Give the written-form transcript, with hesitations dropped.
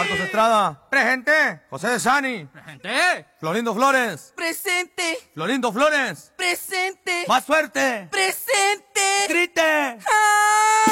Marcos Estrada. Presente. José de Sani. Presente. Florindo Flores. Presente. Florindo Flores. Presente. Más fuerte. Presente. Grite. ¡Ah!